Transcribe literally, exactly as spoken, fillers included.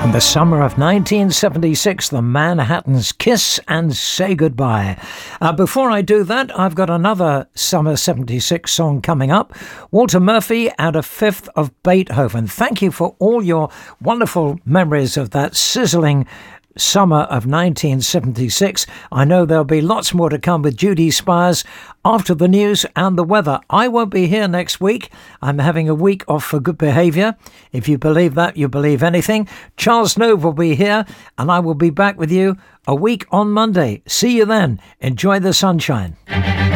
In the summer of nineteen seventy-six, the Manhattans, Kiss and Say Goodbye. Uh, before I do that, I've got another summer seventy-six song coming up. Walter Murphy and a fifth of Beethoven. Thank you for all your wonderful memories of that sizzling summer of nineteen seventy-six. I know there'll be lots more to come with Judy Spires after the news and the weather. I won't be here next week. I'm having a week off for good behaviour. If you believe that, you believe anything. Charles Nove will be here, and I will be back with you a week on Monday. See you then. Enjoy the sunshine.